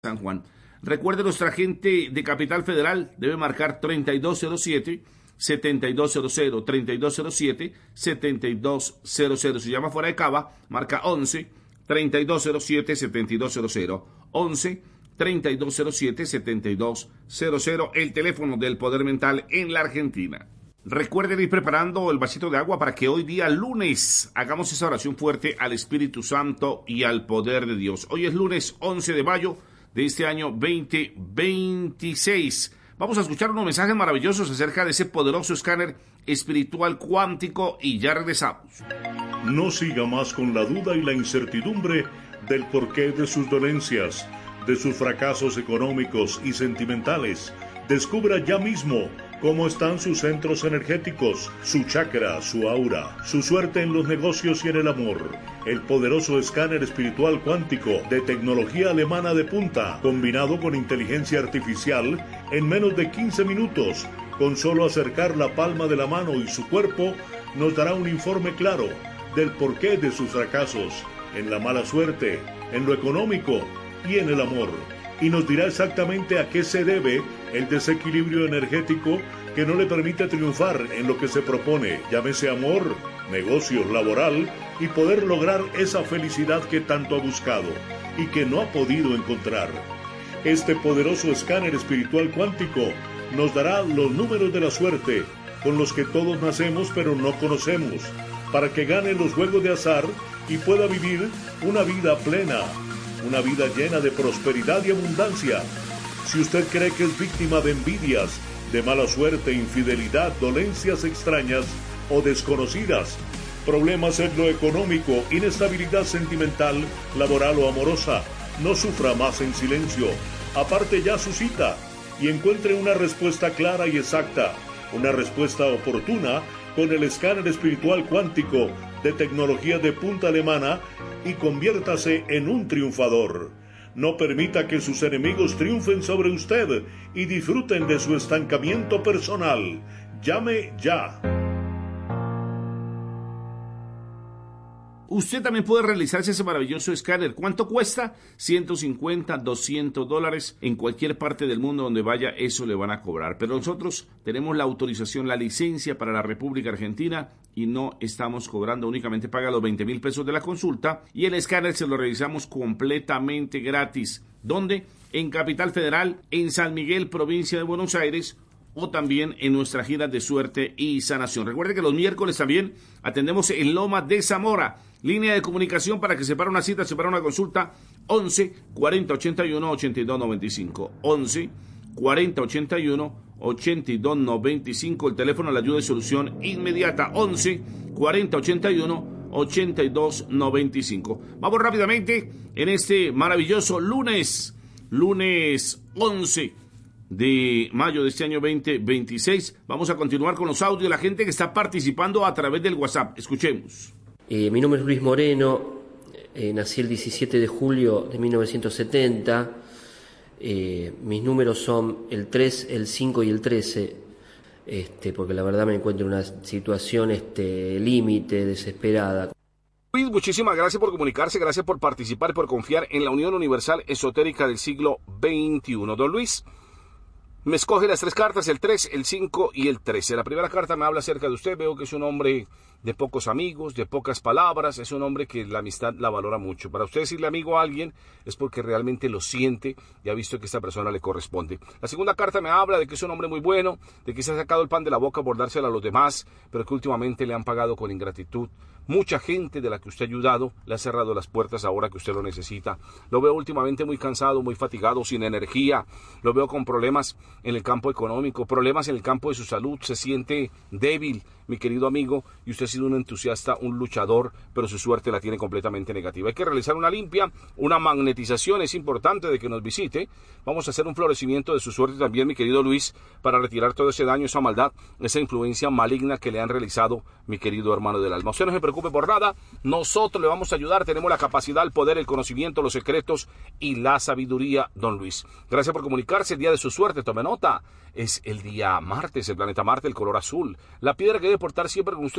San Juan. Recuerde, nuestra gente de Capital Federal debe marcar 3207-7200, 3207-7200. Si llama fuera de Cava, marca 11-3207-7200, 11-3207-7200, el teléfono del poder mental en la Argentina. Recuerden ir preparando el vasito de agua para que hoy día lunes hagamos esa oración fuerte al Espíritu Santo y al poder de Dios. Hoy es lunes 11 de mayo de este año 2026. Vamos a escuchar unos mensajes maravillosos acerca de ese poderoso escáner espiritual cuántico y ya regresamos. No siga más con la duda y la incertidumbre del porqué de sus dolencias, de sus fracasos económicos y sentimentales. Descubra ya mismo cómo están sus centros energéticos, su chakra, su aura, su suerte en los negocios y en el amor. El poderoso escáner espiritual cuántico de tecnología alemana de punta, combinado con inteligencia artificial, en menos de 15 minutos, con solo acercar la palma de la mano y su cuerpo, nos dará un informe claro del porqué de sus fracasos, en la mala suerte, en lo económico y en el amor. Y nos dirá exactamente a qué se debe el desequilibrio energético que no le permite triunfar en lo que se propone, llámese amor, negocios, laboral, y poder lograr esa felicidad que tanto ha buscado y que no ha podido encontrar. Este poderoso escáner espiritual cuántico nos dará los números de la suerte con los que todos nacemos pero no conocemos, para que gane los juegos de azar y pueda vivir una vida plena, una vida llena de prosperidad y abundancia. Si usted cree que es víctima de envidias, de mala suerte, infidelidad, dolencias extrañas o desconocidas, problemas en lo económico, inestabilidad sentimental, laboral o amorosa, no sufra más en silencio. Aparte ya su cita y encuentre una respuesta clara y exacta, una respuesta oportuna con el escáner espiritual cuántico de tecnología de punta alemana y conviértase en un triunfador. No permita que sus enemigos triunfen sobre usted y disfruten de su estancamiento personal. Llame ya. Usted también puede realizarse ese maravilloso escáner. ¿Cuánto cuesta? $150, $200. En cualquier parte del mundo donde vaya, eso le van a cobrar. Pero nosotros tenemos la autorización, la licencia para la República Argentina y no estamos cobrando. Únicamente paga los 20,000 pesos de la consulta y el escáner se lo realizamos completamente gratis. ¿Dónde? En Capital Federal, en San Miguel, provincia de Buenos Aires, o también en nuestra gira de suerte y sanación. Recuerde que los miércoles también atendemos en Loma de Zamora. Línea de comunicación para que separe una cita, separe una consulta, 11 40 81 82 95. 11 40 81 82 95. El teléfono de la ayuda y solución inmediata, 11 40 81 82 95. Vamos rápidamente en este maravilloso lunes 11 de mayo de este año 2026. Vamos a continuar con los audios de la gente que está participando a través del WhatsApp. Escuchemos. Mi nombre es Luis Moreno, nací el 17 de julio de 1970. Mis números son el 3, el 5 y el 13, porque la verdad me encuentro en una situación límite, desesperada. Luis, muchísimas gracias por comunicarse, gracias por participar y por confiar en la Unión Universal Esotérica del siglo XXI. Don Luis, me escoge las 3 cartas, el 3, el 5 y el 13. La primera carta me habla acerca de usted. Veo que es un hombre de pocos amigos, de pocas palabras. Es un hombre que la amistad la valora mucho. Para usted decirle amigo a alguien es porque realmente lo siente y ha visto que esta persona le corresponde. La segunda carta me habla de que es un hombre muy bueno, de que se ha sacado el pan de la boca por dárselo a los demás, pero que últimamente le han pagado con ingratitud. Mucha gente de la que usted ha ayudado le ha cerrado las puertas ahora que usted lo necesita. Lo veo últimamente muy cansado, muy fatigado, sin energía. Lo veo con problemas en el campo económico, problemas en el campo de su salud. Se siente débil, mi querido amigo, y usted ha sido un entusiasta, un luchador, pero su suerte la tiene completamente negativa. Hay que realizar una limpia, una magnetización. Es importante de que nos visite. Vamos a hacer un florecimiento de su suerte también, mi querido Luis, para retirar todo ese daño, esa maldad, esa influencia maligna que le han realizado, mi querido hermano del alma. Usted no se preocupe por nada, nosotros le vamos a ayudar. Tenemos la capacidad, el poder, el conocimiento, los secretos y la sabiduría, don Luis. Gracias por comunicarse. El día de su suerte, tome nota, es el día martes, el planeta Marte, el color azul. La piedra que debe portar siempre con usted, el zafiro.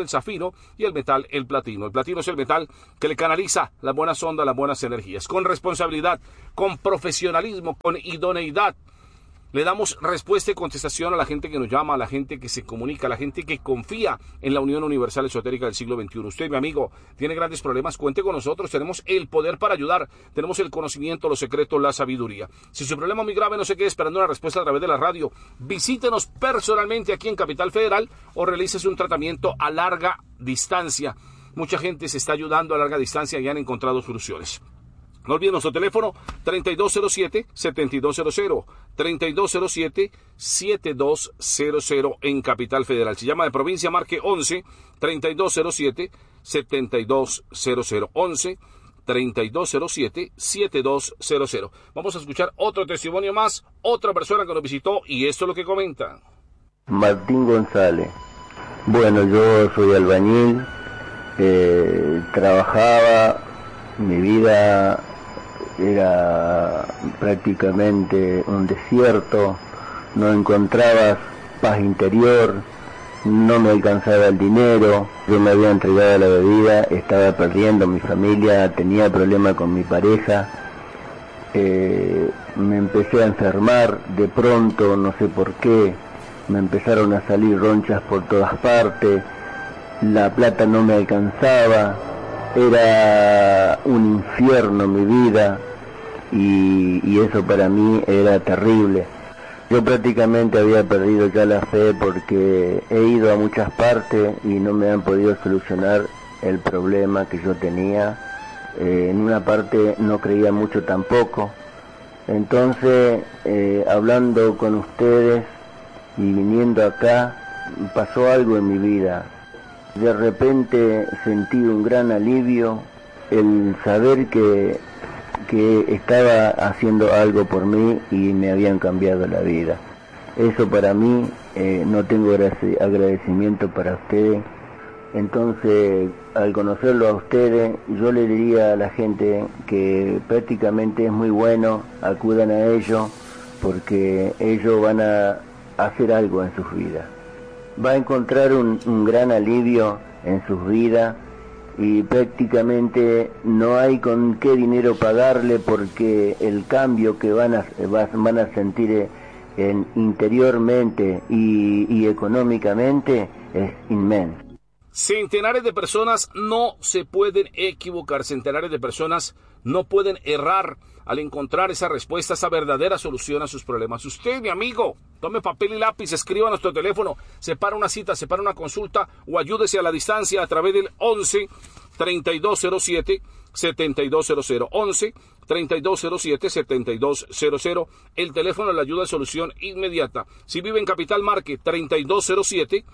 platino, y el metal, el platino. El platino es el metal que le canaliza las buenas ondas, las buenas energías. Con responsabilidad, con profesionalismo, con idoneidad, le damos respuesta y contestación a la gente que nos llama, a la gente que se comunica, a la gente que confía en la Unión Universal Esotérica del siglo XXI. Usted, mi amigo, tiene grandes problemas, cuente con nosotros. Tenemos el poder para ayudar, tenemos el conocimiento, los secretos, la sabiduría. Si su problema es muy grave, no se quede esperando una respuesta a través de la radio. Visítenos personalmente aquí en Capital Federal o realícese un tratamiento a larga distancia. Mucha gente se está ayudando a larga distancia y han encontrado soluciones. No olviden nuestro teléfono 3207-7200, 3207-7200 en Capital Federal. Si llama de provincia, marque 11-3207-7200, 11-3207-7200. Vamos a escuchar otro testimonio más, otra persona que nos visitó, y esto es lo que comenta. Martín González. Bueno, yo soy albañil, trabajaba, mi vida era prácticamente un desierto, no encontraba paz interior, no me alcanzaba el dinero, yo me había entregado a la bebida, estaba perdiendo mi familia, tenía problemas con mi pareja, me empecé a enfermar, de pronto, no sé por qué, me empezaron a salir ronchas por todas partes, la plata no me alcanzaba, era un infierno mi vida y eso para mí era terrible. Yo prácticamente había perdido ya la fe porque he ido a muchas partes y no me han podido solucionar el problema que yo tenía. En una parte no creía mucho tampoco. Entonces, hablando con ustedes y viniendo acá, pasó algo en mi vida. De repente sentí un gran alivio, el saber que estaba haciendo algo por mí y me habían cambiado la vida. Eso para mí, no tengo agradecimiento para ustedes. Entonces, al conocerlo a ustedes, yo le diría a la gente que prácticamente es muy bueno, acudan a ellos, porque ellos van a hacer algo en sus vidas. Va a encontrar un gran alivio en sus vidas y prácticamente no hay con qué dinero pagarle porque el cambio que van a sentir interiormente y económicamente es inmenso. Centenares de personas no se pueden equivocar, centenares de personas no pueden errar al encontrar esa respuesta, esa verdadera solución a sus problemas. Usted, mi amigo, tome papel y lápiz, escriba a nuestro teléfono, separa una cita, separa una consulta o ayúdese a la distancia a través del 11-3207-7200, 11-3207-7200, el teléfono de la ayuda de solución inmediata. Si vive en Capital, marque 3207-7200,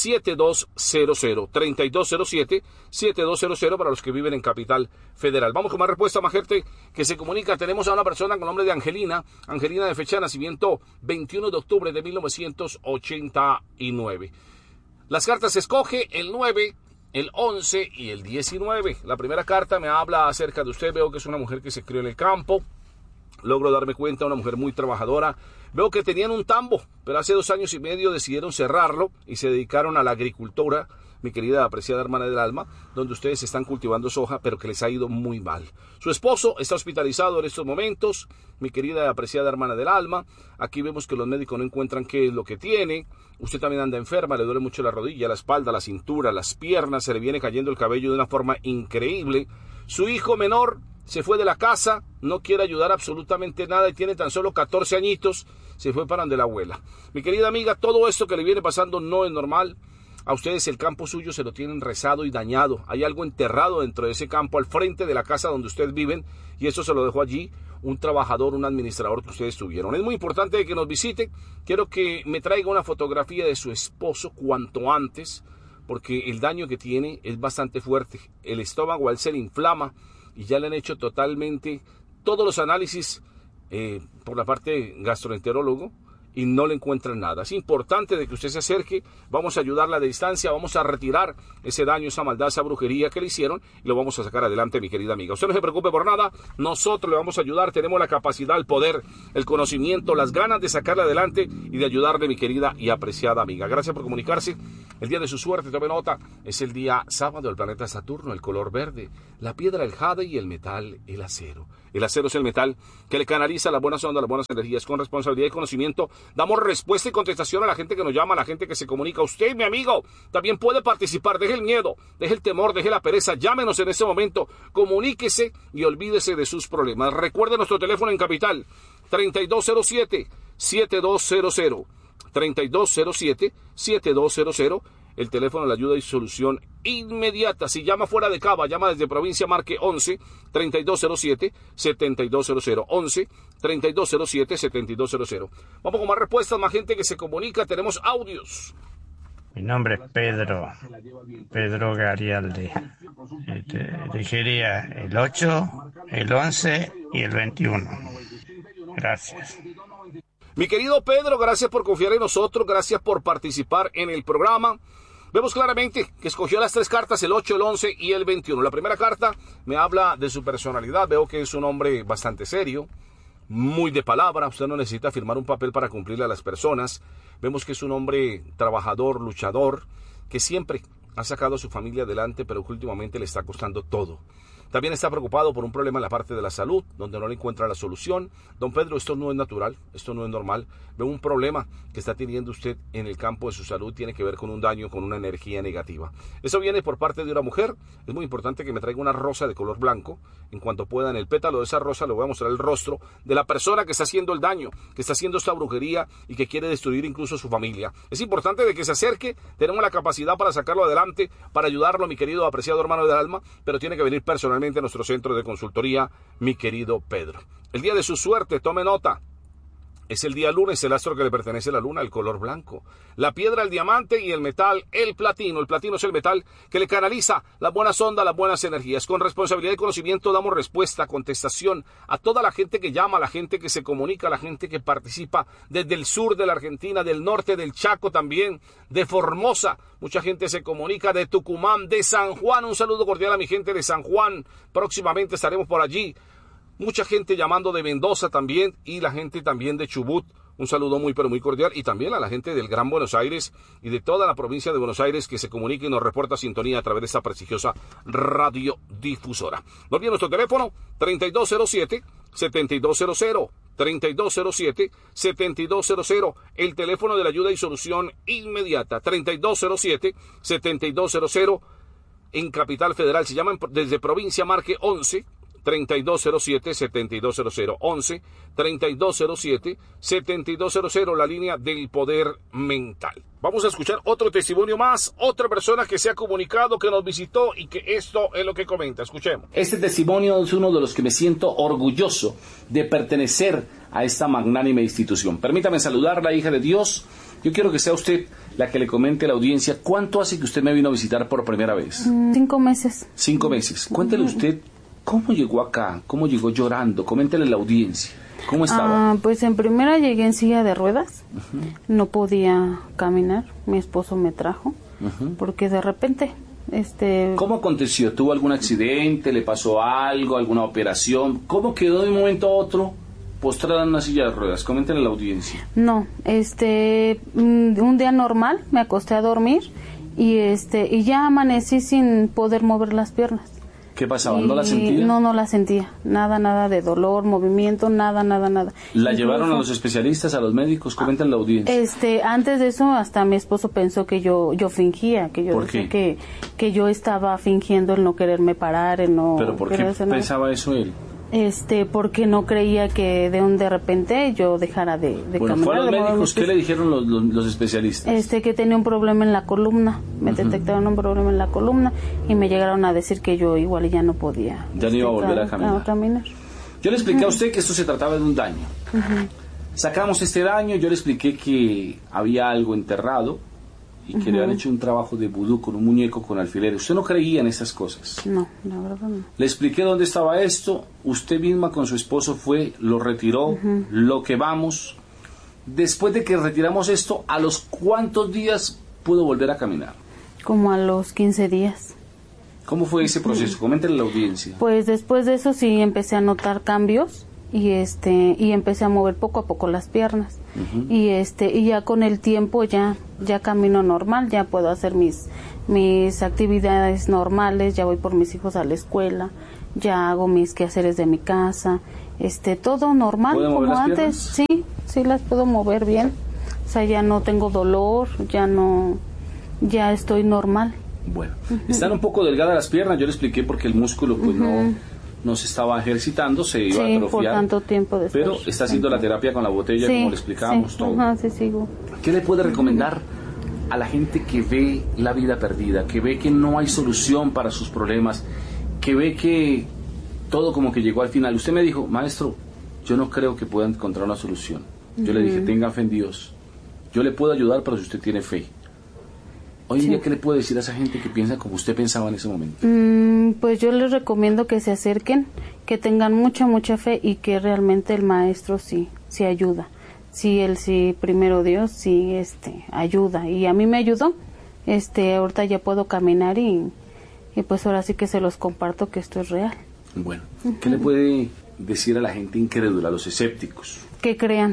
3207-7200 para los que viven en Capital Federal. Vamos con más respuesta, más gente que se comunica. Tenemos a una persona con nombre de Angelina de fecha de nacimiento 21 de octubre de 1989. Las cartas se escoge el 9, el 11 y el 19. La primera carta me habla acerca de usted. Veo que es una mujer que se crió en el campo. Logro darme cuenta, una mujer muy trabajadora. Veo que tenían un tambo, pero hace 2 años y medio decidieron cerrarlo y se dedicaron a la agricultura, mi querida apreciada hermana del alma, donde ustedes están cultivando soja, pero que les ha ido muy mal. Su esposo está hospitalizado en estos momentos, mi querida apreciada hermana del alma. Aquí vemos que los médicos no encuentran qué es lo que tiene. Usted también anda enferma, le duele mucho la rodilla, la espalda, la cintura, las piernas, se le viene cayendo el cabello de una forma increíble. Su hijo menor se fue de la casa, no quiere ayudar absolutamente nada y tiene tan solo 14 añitos, se fue para donde la abuela. Mi querida amiga, todo esto que le viene pasando no es normal. A ustedes el campo suyo se lo tienen rezado y dañado. Hay algo enterrado dentro de ese campo, al frente de la casa donde ustedes viven, y eso se lo dejó allí un trabajador, un administrador que ustedes tuvieron. Es muy importante que nos visite. Quiero que me traiga una fotografía de su esposo cuanto antes, porque el daño que tiene es bastante fuerte. El estómago a él se le inflama y ya le han hecho totalmente todos los análisis por la parte gastroenterólogo y no le encuentran nada. Es importante de que usted se acerque, vamos a ayudarle a distancia, vamos a retirar ese daño, esa maldad, esa brujería que le hicieron y lo vamos a sacar adelante, mi querida amiga. Usted no se preocupe por nada, nosotros le vamos a ayudar, tenemos la capacidad, el poder, el conocimiento, las ganas de sacarle adelante y de ayudarle, mi querida y apreciada amiga. Gracias por comunicarse. El día de su suerte, tome nota, es el día sábado, el planeta Saturno, el color verde, la piedra, el jade y el metal, el acero. El acero es el metal que le canaliza las buenas ondas, las buenas energías. Con responsabilidad y conocimiento damos respuesta y contestación a la gente que nos llama, a la gente que se comunica. Usted, mi amigo, también puede participar. Deje el miedo, deje el temor, deje la pereza. Llámenos en este momento, comuníquese y olvídese de sus problemas. Recuerde nuestro teléfono en Capital, 3207-7200. 3207-7200. El teléfono de la ayuda y solución inmediata. Si llama fuera de Cava, llama desde provincia, marque 11-3207-7200. 11-3207-7200. Vamos con más respuestas, más gente que se comunica. Tenemos audios. Mi nombre es Pedro Garialdi. Elegiría el 8, el 11 y el 21. Gracias. Mi querido Pedro, gracias por confiar en nosotros, gracias por participar en el programa. Vemos claramente que escogió las 3 cartas, el 8, el 11 y el 21. La primera carta me habla de su personalidad. Veo que es un hombre bastante serio, muy de palabra. Usted no necesita firmar un papel para cumplirle a las personas. Vemos que es un hombre trabajador, luchador, que siempre ha sacado a su familia adelante, pero que últimamente le está costando todo. También está preocupado por un problema en la parte de la salud, donde no le encuentra la solución. Don Pedro, esto no es natural, esto no es normal. Veo un problema que está teniendo usted en el campo de su salud, tiene que ver con un daño, con una energía negativa. Eso viene por parte de una mujer. Es muy importante que me traiga una rosa de color blanco. En cuanto pueda, en el pétalo de esa rosa le voy a mostrar el rostro de la persona que está haciendo el daño, que está haciendo esta brujería y que quiere destruir incluso su familia. Es importante de que se acerque, tenemos la capacidad para sacarlo adelante, para ayudarlo, mi querido apreciado hermano del alma, pero tiene que venir personalmente a nuestro centro de consultoría, mi querido Pedro. El día de su suerte, tome nota, es el día lunes, el astro que le pertenece a la luna, el color blanco, la piedra, el diamante y el metal, el platino. El platino es el metal que le canaliza las buenas ondas, las buenas energías. Con responsabilidad y conocimiento damos respuesta, contestación a toda la gente que llama, a la gente que se comunica, a la gente que participa desde el sur de la Argentina, del norte del Chaco también, de Formosa. Mucha gente se comunica de Tucumán, de San Juan. Un saludo cordial a mi gente de San Juan. Próximamente estaremos por allí. Mucha gente llamando de Mendoza también y la gente también de Chubut. Un saludo muy pero muy cordial y también a la gente del Gran Buenos Aires y de toda la provincia de Buenos Aires que se comunica y nos reporta sintonía a través de esta prestigiosa radiodifusora. No olviden nuestro teléfono 3207-7200. 3207-7200, el teléfono de la ayuda y solución inmediata, 3207-7200, en Capital Federal. Si llaman desde provincia, marque 11-3207-7200, 11-3207-7200, la línea del poder mental. Vamos a escuchar otro testimonio más, otra persona que se ha comunicado, que nos visitó y que esto es lo que comenta. Escuchemos. Este testimonio es uno de los que me siento orgulloso de pertenecer a esta magnánime institución. Permítame saludarla, hija de Dios. Yo quiero que sea usted la que le comente a la audiencia cuánto hace que usted me vino a visitar por primera vez. 5 meses. 5 meses. Cuéntele usted cómo llegó acá, cómo llegó llorando. Coméntele a la audiencia. ¿Cómo estaba? Pues en primera llegué en silla de ruedas. No podía caminar. Mi esposo me trajo. Porque de repente... ¿Cómo aconteció? ¿Tuvo algún accidente? ¿Le pasó algo? ¿Alguna operación? ¿Cómo quedó de un momento a otro postrada en una silla de ruedas? Coméntale a la audiencia. No, un día normal me acosté a dormir y ya amanecí sin poder mover las piernas. ¿Qué pasaba? ¿No la sentía? No la sentía. Nada de dolor, movimiento, nada. ¿La llevaron a los especialistas, a los médicos? Coméntale a la audiencia. Antes de eso, hasta mi esposo pensó que yo fingía, que yo ¿Por decía qué? que yo estaba fingiendo el no quererme parar, el no... ¿Pero por qué pensaba eso él? Porque no creía que de repente yo dejara de caminar. ¿Fue a los médicos? ¿Qué le dijeron los especialistas? Que tenía un problema en la columna. Me detectaron un problema en la columna y me llegaron a decir que yo igual ya no podía. Ya no iba a volver a caminar. Yo le expliqué a usted que esto se trataba de un daño. Sacamos este daño, yo le expliqué que había algo enterrado y que le habían hecho un trabajo de vudú con un muñeco con alfileres. Usted no creía en esas cosas. No, la verdad no. Le expliqué dónde estaba esto, usted misma con su esposo fue, lo retiró, lo quemamos, Después de que retiramos esto, ¿a los cuántos días pudo volver a caminar? Como a los 15 días. ¿Cómo fue ese proceso? Coméntenle a la audiencia. Pues después de eso sí empecé a notar cambios y empecé a mover poco a poco las piernas. Y ya con el tiempo ya camino normal, ya puedo hacer mis actividades normales, ya voy por mis hijos a la escuela, ya hago mis quehaceres de mi casa, todo normal como antes. Sí las puedo mover bien. O sea, ya no tengo dolor, ya estoy normal. Bueno, están un poco delgadas las piernas, yo le expliqué porque el músculo pues no se estaba ejercitando, se iba a atrofiar. Por tanto tiempo después. Pero está haciendo la terapia con la botella, como le explicábamos todo. Sí, sigo. ¿Qué le puede recomendar a la gente que ve la vida perdida, que ve que no hay solución para sus problemas, que ve que todo como que llegó al final? Usted me dijo, maestro, yo no creo que pueda encontrar una solución. Yo le dije, tenga fe en Dios. Yo le puedo ayudar, pero si usted tiene fe. Hoy en día, ¿qué le puede decir a esa gente que piensa como usted pensaba en ese momento? Pues yo les recomiendo que se acerquen, que tengan mucha fe y que realmente el maestro sí ayuda. Sí, primero Dios, sí, ayuda. Y a mí me ayudó. Ahorita ya puedo caminar y pues ahora sí que se los comparto que esto es real. Bueno, ¿qué le puede decir a la gente incrédula, a los escépticos? Que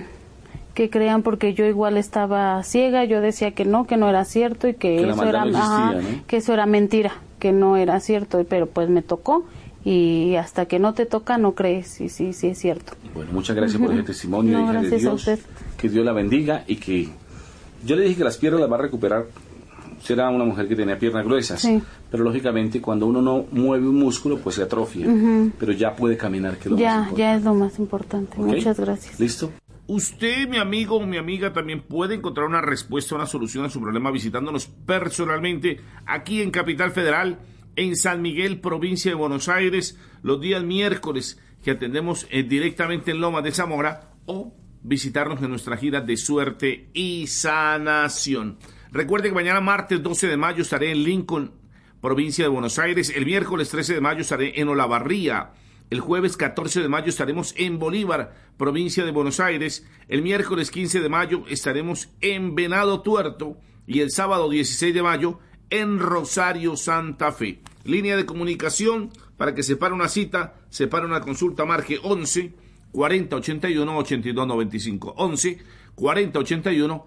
crean porque yo igual estaba ciega, yo decía que no era cierto y que eso era, no existía, ¿no? Que eso era mentira, que no era cierto, pero pues me tocó y hasta que no te toca no crees, y sí es cierto. Bueno, muchas gracias por ese testimonio, hija de Dios, que Dios la bendiga y que yo le dije que las piernas las va a recuperar. Será una mujer que tenía piernas gruesas, pero lógicamente cuando uno no mueve un músculo pues se atrofia, pero ya puede caminar, que es lo más importante. Ya es lo más importante. ¿Okay? Muchas gracias. ¿Listo? Usted, mi amigo o mi amiga, también puede encontrar una respuesta, una solución a su problema visitándonos personalmente aquí en Capital Federal, en San Miguel, provincia de Buenos Aires, los días miércoles que atendemos directamente en Lomas de Zamora, o visitarnos en nuestra gira de suerte y sanación. Recuerde que mañana martes 12 de mayo estaré en Lincoln, provincia de Buenos Aires. El miércoles 13 de mayo estaré en Olavarría. El jueves 14 de mayo estaremos en Bolívar, provincia de Buenos Aires. El miércoles 15 de mayo estaremos en Venado Tuerto. Y el sábado 16 de mayo en Rosario, Santa Fe. Línea de comunicación para que separe una cita, separe una consulta, marque 11 40 81 82 95. 11 40 81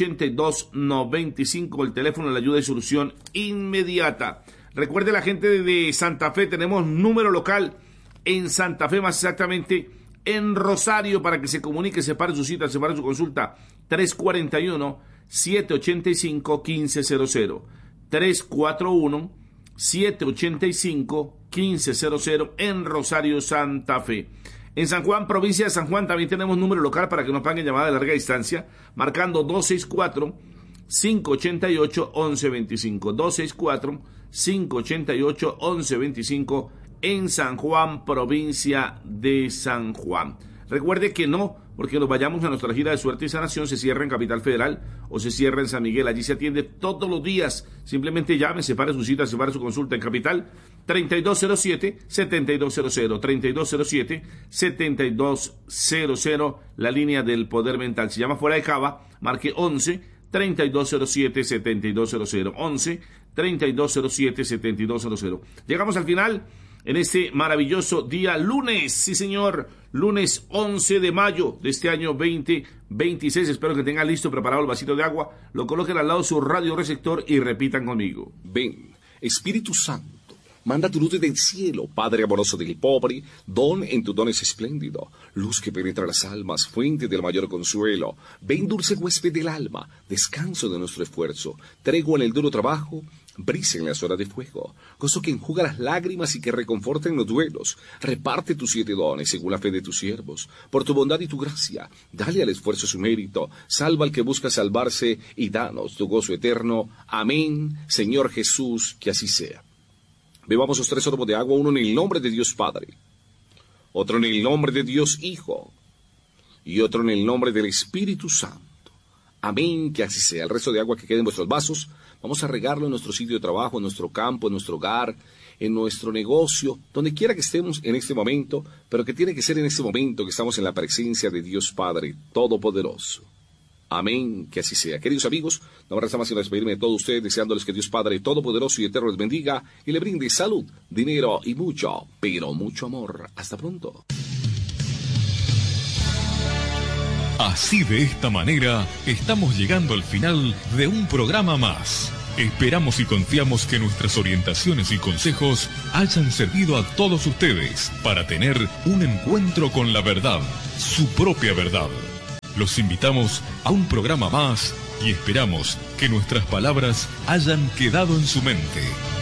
82 95, el teléfono de la ayuda y solución inmediata. Recuerde, la gente de Santa Fe, tenemos número local en Santa Fe, más exactamente en Rosario, para que se comunique, separe su cita, separe su consulta, 341-785-1500, 341-785-1500 en Rosario, Santa Fe. En San Juan, provincia de San Juan, también tenemos número local para que nos paguen llamada de larga distancia, marcando 264-588-1125, 264-588-1125 en San Juan, provincia de San Juan. Recuerde que no, porque nos vayamos a nuestra gira de suerte y sanación, se cierra en Capital Federal o se cierra en San Miguel. Allí se atiende todos los días. Simplemente llame, separe su cita, separe su consulta en Capital, 3207-7200, 3207-7200, la línea del poder mental. Si llama fuera de Cava, marque 11-3207-7200, 11-3207-7200. Llegamos al final en este maravilloso día lunes, sí señor, lunes 11 de mayo de este año 2026. Espero que tengan listo, preparado el vasito de agua, lo coloquen al lado de su radio receptor y repitan conmigo. Ven, Espíritu Santo, manda tu luz del cielo, Padre amoroso del pobre, don en tu don es espléndido, luz que penetra las almas, fuente del mayor consuelo. Ven, dulce huésped del alma, descanso de nuestro esfuerzo, tregua en el duro trabajo, brisa en las horas de fuego, gozo que enjuga las lágrimas y que reconforta en los duelos. Reparte tus 7 dones según la fe de tus siervos, por tu bondad y tu gracia, dale al esfuerzo su mérito, salva al que busca salvarse y danos tu gozo eterno. Amén, Señor Jesús, que así sea. Bebamos los 3 sorbos de agua, uno en el nombre de Dios Padre, otro en el nombre de Dios Hijo y otro en el nombre del Espíritu Santo. Amén, que así sea. El resto de agua que quede en vuestros vasos, vamos a regarlo en nuestro sitio de trabajo, en nuestro campo, en nuestro hogar, en nuestro negocio, donde quiera que estemos en este momento, pero que tiene que ser en este momento que estamos en la presencia de Dios Padre Todopoderoso. Amén, que así sea. Queridos amigos, no me resta más sino despedirme de todos ustedes, deseándoles que Dios Padre Todopoderoso y Eterno les bendiga y le brinde salud, dinero y mucho, pero mucho amor. Hasta pronto. Así de esta manera, estamos llegando al final de un programa más. Esperamos y confiamos que nuestras orientaciones y consejos hayan servido a todos ustedes para tener un encuentro con la verdad, su propia verdad. Los invitamos a un programa más y esperamos que nuestras palabras hayan quedado en su mente.